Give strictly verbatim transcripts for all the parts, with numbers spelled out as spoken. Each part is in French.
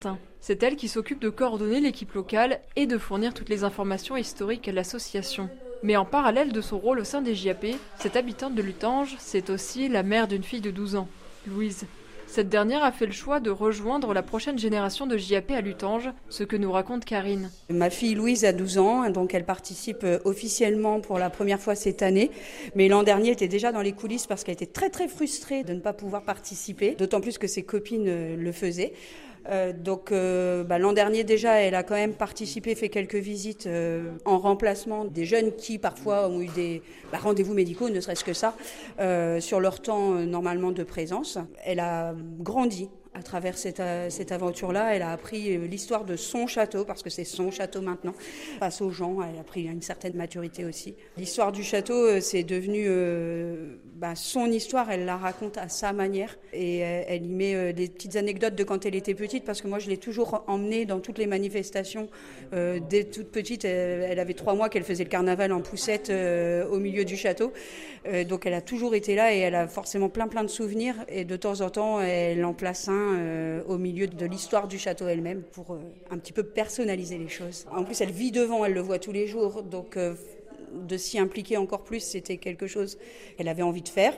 C'est elle qui s'occupe de coordonner l'équipe locale et de fournir toutes les informations historiques à l'association. Mais en parallèle de son rôle au sein des J A P, cette habitante de Lutange, c'est aussi la mère d'une fille de douze ans, Louise. Cette dernière a fait le choix de rejoindre la prochaine génération de J A P à Lutange, ce que nous raconte Karine. Ma fille Louise a douze ans, donc elle participe officiellement pour la première fois cette année. Mais l'an dernier, elle était déjà dans les coulisses parce qu'elle était très très frustrée de ne pas pouvoir participer, d'autant plus que ses copines le faisaient. Euh, donc euh, bah, l'an dernier déjà, elle a quand même participé, fait quelques visites euh, en remplacement des jeunes qui parfois ont eu des bah, rendez-vous médicaux, ne serait-ce que ça, euh, sur leur temps euh, normalement de présence. Elle a grandi à travers cette, euh, cette aventure-là. Elle a appris euh, l'histoire de son château, parce que c'est son château maintenant. Face aux gens, elle a pris une certaine maturité aussi. L'histoire du château, euh, c'est devenu euh, bah, son histoire, elle la raconte à sa manière. Et euh, elle y met euh, des petites anecdotes de quand elle était petite, parce que moi je l'ai toujours emmenée dans toutes les manifestations. Euh, dès toute petite, elle, elle avait trois mois qu'elle faisait le carnaval en poussette euh, au milieu du château. Euh, donc elle a toujours été là et elle a forcément plein plein de souvenirs. Et de temps en temps, elle en place un Euh, au milieu de l'histoire du château elle-même pour euh, un petit peu personnaliser les choses. En plus, elle vit devant, elle le voit tous les jours, donc euh, de s'y impliquer encore plus, c'était quelque chose qu'elle avait envie de faire.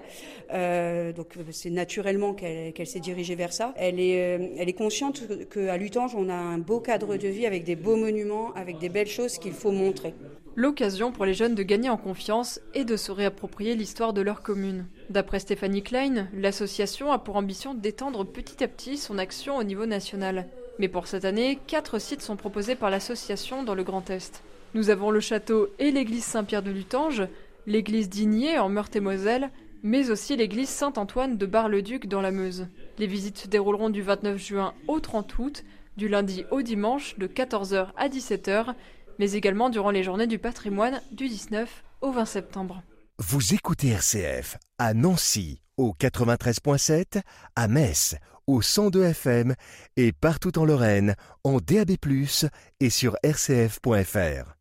Euh, donc c'est naturellement qu'elle, qu'elle s'est dirigée vers ça. Elle est, euh, elle est consciente qu'à Lutange, on a un beau cadre de vie avec des beaux monuments, avec des belles choses qu'il faut montrer. L'occasion pour les jeunes de gagner en confiance et de se réapproprier l'histoire de leur commune. D'après Stéphanie Klein, l'association a pour ambition d'étendre petit à petit son action au niveau national. Mais pour cette année, quatre sites sont proposés par l'association dans le Grand Est. Nous avons le château et l'église Saint-Pierre de Lutange, l'église d'Igné en Meurthe-et-Moselle, mais aussi l'église Saint-Antoine de Bar-le-Duc dans la Meuse. Les visites se dérouleront du vingt-neuf juin au trente août, du lundi au dimanche de quatorze heures à dix-sept heures, mais également durant les journées du patrimoine du dix-neuf au vingt septembre. Vous écoutez R C F à Nancy au quatre-vingt-treize virgule sept, à Metz au cent deux F M et partout en Lorraine en D A B plus, et sur r c f point f r.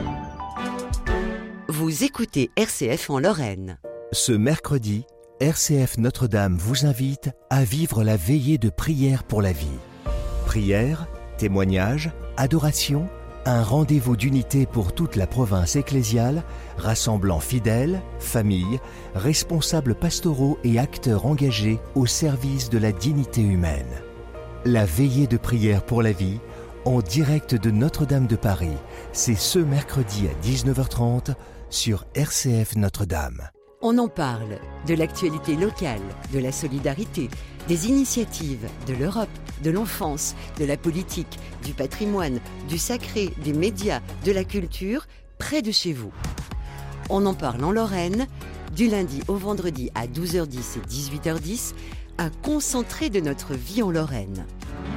Vous écoutez R C F en Lorraine. Ce mercredi, R C F Notre-Dame vous invite à vivre la veillée de prière pour la vie. Prière, témoignage, adoration, un rendez-vous d'unité pour toute la province ecclésiale, rassemblant fidèles, familles, responsables pastoraux et acteurs engagés au service de la dignité humaine. La veillée de prière pour la vie, en direct de Notre-Dame de Paris, c'est ce mercredi à dix-neuf heures trente sur R C F Notre-Dame. On en parle, de l'actualité locale, de la solidarité, des initiatives, de l'Europe, de l'enfance, de la politique, du patrimoine, du sacré, des médias, de la culture, près de chez vous. On en parle en Lorraine, du lundi au vendredi à douze heures dix et dix-huit heures dix, un concentré de notre vie en Lorraine.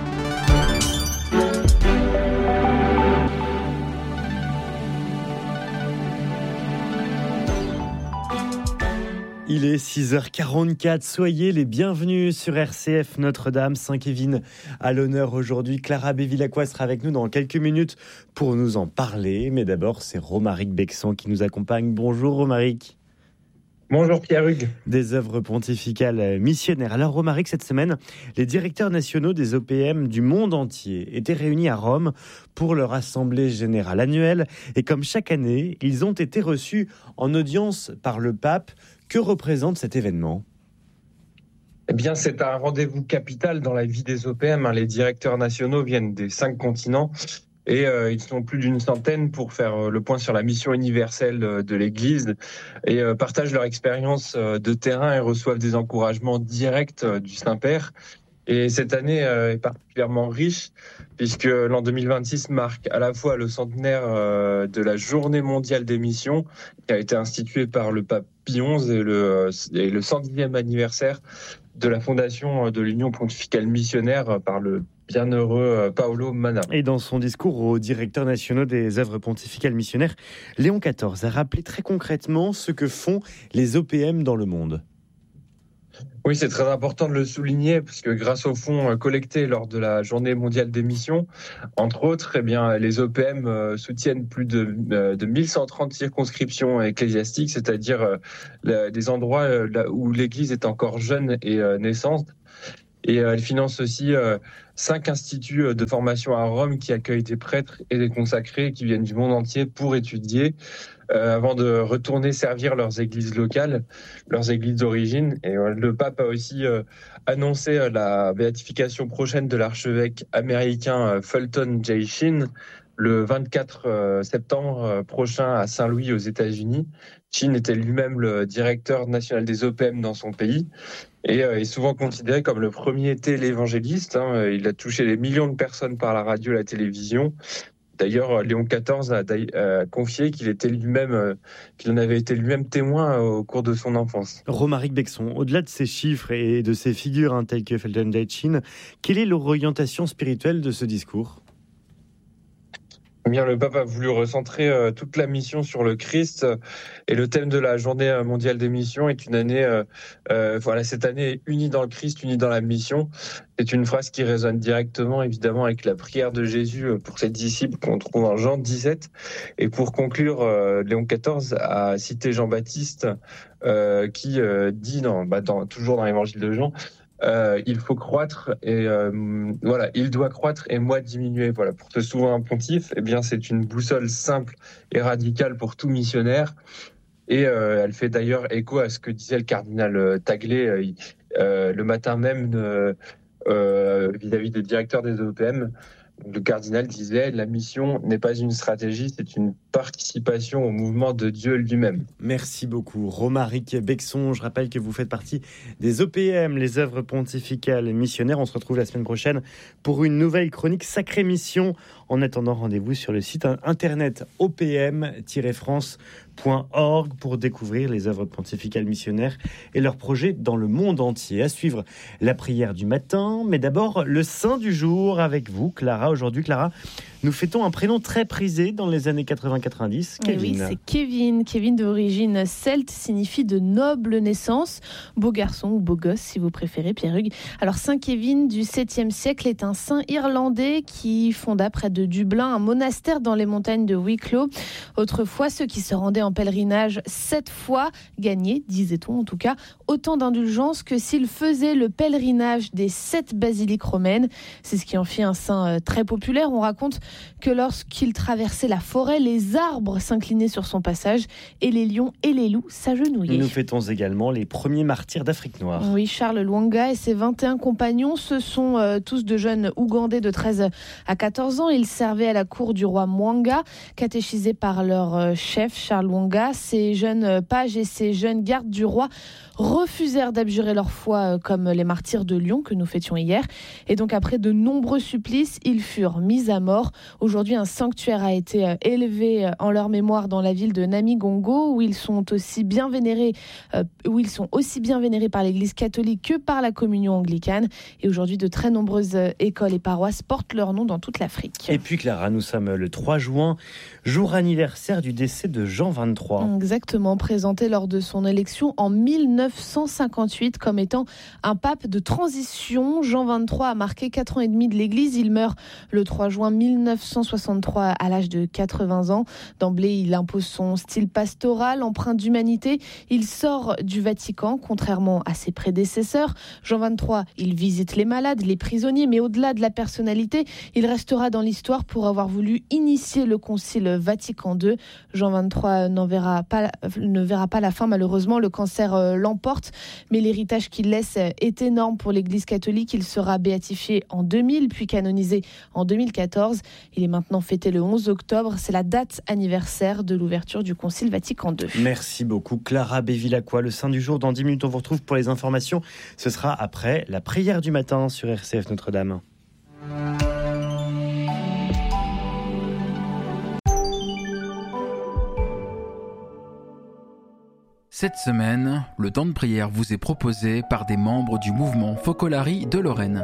Il est six heures quarante-quatre, soyez les bienvenus sur R C F Notre-Dame. Saint-Kévin à l'honneur aujourd'hui. Clara Bévilacqua sera avec nous dans quelques minutes pour nous en parler. Mais d'abord, c'est Romaric Bexan qui nous accompagne. Bonjour Romaric. Bonjour Pierre-Hugues. Des œuvres pontificales missionnaires. Alors Romaric, cette semaine, les directeurs nationaux des O P M du monde entier étaient réunis à Rome pour leur assemblée générale annuelle. Et comme chaque année, ils ont été reçus en audience par le pape. Que représente cet événement ? Eh bien, c'est un rendez-vous capital dans la vie des O P M. Les directeurs nationaux viennent des cinq continents et euh, ils sont plus d'une centaine pour faire le point sur la mission universelle de l'Église et euh, partagent leur expérience de terrain et reçoivent des encouragements directs du Saint-Père. Et cette année euh, est particulièrement riche puisque l'an deux mille vingt-six marque à la fois le centenaire euh, de la Journée mondiale des missions qui a été instituée par le pape Pie onze et le, et le cent dixième anniversaire de la fondation de l'Union pontificale missionnaire par le bienheureux Paolo Manna. Et dans son discours aux directeurs nationaux des œuvres pontificales missionnaires, Léon quatorze a rappelé très concrètement ce que font les O P M dans le monde. Oui, c'est très important de le souligner parce que grâce aux fonds collectés lors de la Journée mondiale des missions, entre autres, eh bien, les O P M soutiennent plus de, de mille cent trente circonscriptions ecclésiastiques, c'est-à-dire des endroits où l'Église est encore jeune et naissante. Et euh, elle finance aussi euh, cinq instituts de formation à Rome qui accueillent des prêtres et des consacrés qui viennent du monde entier pour étudier euh, avant de retourner servir leurs églises locales, leurs églises d'origine. Et euh, le pape a aussi euh, annoncé euh, la béatification prochaine de l'archevêque américain euh, Fulton J. Sheen le vingt-quatre septembre prochain à Saint-Louis aux États-Unis. Sheen était lui-même le directeur national des O P M dans son pays et euh, est souvent considéré comme le premier télévangéliste. Hein. Il a touché des millions de personnes par la radio et la télévision. D'ailleurs, Léon quatorze a, a confié qu'il était lui-même, euh, qu'il en avait été lui-même témoin euh, au cours de son enfance. Romaric Bexon, au-delà de ces chiffres et de ces figures hein, telles que Fulton J. Sheen, quelle est l'orientation spirituelle de ce discours ? Eh bien, le pape a voulu recentrer euh, toute la mission sur le Christ euh, et le thème de la journée mondiale des missions est une année, euh, euh, voilà, cette année unie dans le Christ, unie dans la mission. C'est une phrase qui résonne directement, évidemment, avec la prière de Jésus pour ses disciples qu'on trouve en Jean dix-sept. Et pour conclure, euh, Léon quatorze a cité Jean-Baptiste euh, qui euh, dit, dans, bah, dans, toujours dans l'évangile de Jean, Euh, il faut croître et euh, voilà, il doit croître et moi diminuer. Voilà, pour ce souverain pontife, eh bien c'est une boussole simple et radicale pour tout missionnaire. Et euh, elle fait d'ailleurs écho à ce que disait le cardinal Taglé euh, euh, le matin même de, euh, vis-à-vis des directeurs des O P M. Le cardinal disait, la mission n'est pas une stratégie, c'est une participation au mouvement de Dieu lui-même. Merci beaucoup, Romaric Bexon. Je rappelle que vous faites partie des O P M, les œuvres pontificales missionnaires. On se retrouve la semaine prochaine pour une nouvelle chronique Sacrée Mission. En attendant, rendez-vous sur le site internet o p m tiret france point org pour découvrir les œuvres pontificales missionnaires et leurs projets dans le monde entier. À suivre la prière du matin, mais d'abord le saint du jour avec vous, Clara. Aujourd'hui, Clara, nous fêtons un prénom très prisé dans les années quatre-vingts quatre-vingt-dix, Kevin. Oui, c'est Kevin. Kevin d'origine celte signifie de noble naissance, beau garçon ou beau gosse si vous préférez, Pierre-Hugues. Alors Saint Kevin du septième siècle est un saint irlandais qui fonda près de Dublin un monastère dans les montagnes de Wicklow. Autrefois, ceux qui se rendaient en pèlerinage sept fois gagnaient, disait-on en tout cas, autant d'indulgence que s'ils faisaient le pèlerinage des sept basiliques romaines. C'est ce qui en fit un saint très populaire. On raconte que lorsqu'il traversait la forêt, les arbres s'inclinaient sur son passage et les lions et les loups s'agenouillaient. Nous fêtons également les premiers martyrs d'Afrique noire. Oui, Charles Lwanga et ses vingt et un compagnons, ce sont euh, tous de jeunes Ougandais de treize à quatorze ans. Ils servaient à la cour du roi Mwanga, catéchisés par leur euh, chef Charles Lwanga. Ces jeunes euh, pages et ces jeunes gardes du roi refusèrent d'abjurer leur foi euh, comme les martyrs de Lyon que nous fêtions hier. Et donc après de nombreux supplices, ils furent mis à mort. Aujourd'hui, un sanctuaire a été élevé en leur mémoire dans la ville de Namigongo, où ils sont aussi bien vénérés, euh, où ils sont aussi bien vénérés par l'Église catholique que par la communion anglicane. Et aujourd'hui, de très nombreuses écoles et paroisses portent leur nom dans toute l'Afrique. Et puis Clara, nous sommes le trois juin, jour anniversaire du décès de Jean vingt-trois. Exactement, présenté lors de son élection en mille neuf cent cinquante-huit comme étant un pape de transition. Jean vingt-trois a marqué quatre ans et demi de l'Église. Il meurt le trois juin mille neuf cent soixante-trois à l'âge de quatre-vingts ans. D'emblée, il impose son style pastoral, empreint d'humanité. Il sort du Vatican, contrairement à ses prédécesseurs. Jean vingt-trois, il visite les malades, les prisonniers, mais au-delà de la personnalité, il restera dans l'histoire pour avoir voulu initier le concile Vatican deux. Jean vingt-trois n'en verra pas, ne verra pas la fin, malheureusement. Le cancer l'emporte, mais l'héritage qu'il laisse est énorme pour l'Église catholique. Il sera béatifié en deux mille, puis canonisé en deux mille quatorze. Il est maintenant fêté le onze octobre. C'est la date anniversaire de l'ouverture du Concile Vatican deux. Merci beaucoup, Clara Bévilacqua. Le Saint du jour, dans dix minutes, on vous retrouve pour les informations. Ce sera après la prière du matin sur R C F Notre-Dame. Cette semaine, le temps de prière vous est proposé par des membres du mouvement Focolari de Lorraine.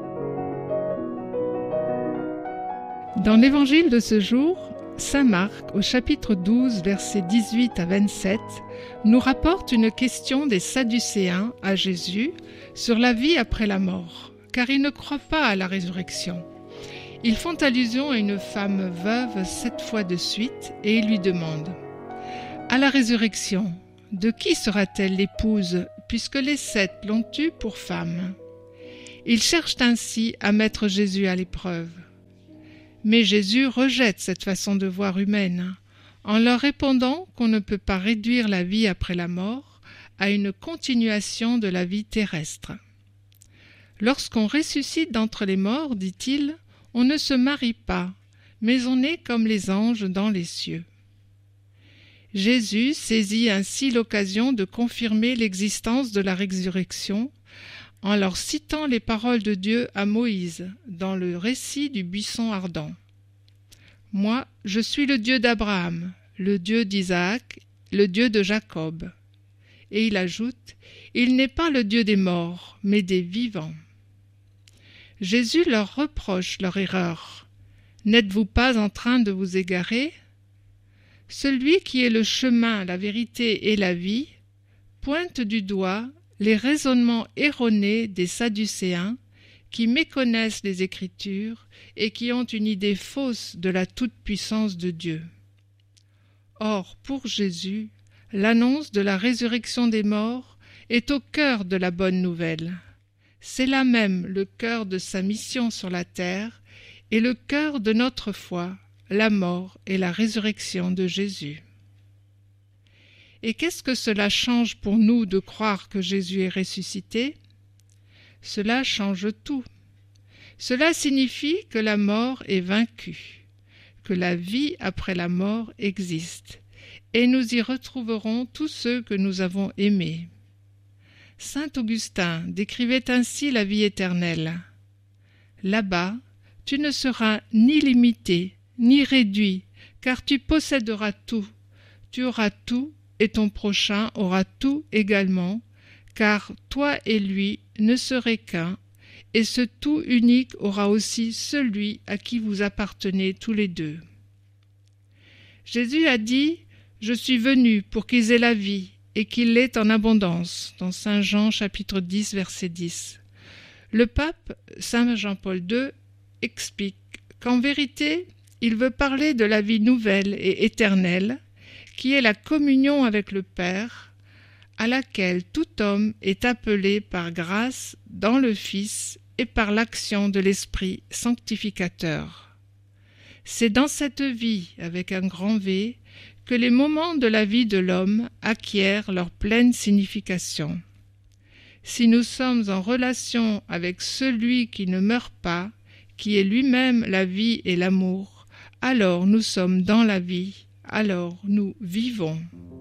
Dans l'évangile de ce jour, saint Marc, au chapitre douze, versets dix-huit à vingt-sept, nous rapporte une question des Sadducéens à Jésus sur la vie après la mort, car ils ne croient pas à la résurrection. Ils font allusion à une femme veuve sept fois de suite et ils lui demandent « À la résurrection, de qui sera-t-elle l'épouse, puisque les sept l'ont eue pour femme ?» Ils cherchent ainsi à mettre Jésus à l'épreuve. Mais Jésus rejette cette façon de voir humaine, en leur répondant qu'on ne peut pas réduire la vie après la mort à une continuation de la vie terrestre. Lorsqu'on ressuscite d'entre les morts, dit-il, on ne se marie pas, mais on est comme les anges dans les cieux. Jésus saisit ainsi l'occasion de confirmer l'existence de la résurrection en leur citant les paroles de Dieu à Moïse dans le récit du buisson ardent. « Moi, je suis le Dieu d'Abraham, le Dieu d'Isaac, le Dieu de Jacob. » Et il ajoute « Il n'est pas le Dieu des morts, mais des vivants. » Jésus leur reproche leur erreur. « N'êtes-vous pas en train de vous égarer ? Celui qui est le chemin, la vérité et la vie pointe du doigt les raisonnements erronés des Sadducéens qui méconnaissent les Écritures et qui ont une idée fausse de la toute-puissance de Dieu. Or, pour Jésus, l'annonce de la résurrection des morts est au cœur de la bonne nouvelle. C'est là même le cœur de sa mission sur la terre et le cœur de notre foi, la mort et la résurrection de Jésus. Et qu'est-ce que cela change pour nous de croire que Jésus est ressuscité ? Cela change tout. Cela signifie que la mort est vaincue, que la vie après la mort existe, et nous y retrouverons tous ceux que nous avons aimés. Saint Augustin décrivait ainsi la vie éternelle. Là-bas, tu ne seras ni limité, ni réduit, car tu posséderas tout. Tu auras tout, et ton prochain aura tout également, car toi et lui ne serez qu'un, et ce tout unique aura aussi celui à qui vous appartenez tous les deux. Jésus a dit « Je suis venu pour qu'ils aient la vie, et qu'ils l'aient en abondance » dans Saint Jean chapitre dix, verset dix. Le pape Saint Jean-Paul deux explique qu'en vérité, il veut parler de la vie nouvelle et éternelle, qui est la communion avec le Père, à laquelle tout homme est appelé par grâce dans le Fils et par l'action de l'Esprit sanctificateur. C'est dans cette vie, avec un grand V, que les moments de la vie de l'homme acquièrent leur pleine signification. Si nous sommes en relation avec celui qui ne meurt pas, qui est lui-même la vie et l'amour, alors nous sommes dans la vie, alors nous vivons.